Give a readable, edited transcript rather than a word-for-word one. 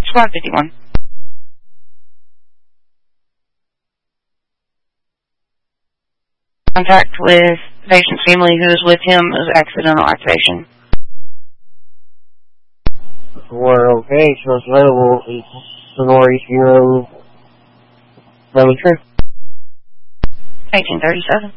Squad 51. Contact with patient's family who is with him is accidental activation. We're okay, so it's available. It's Sonori 0 Lemon True. 1837.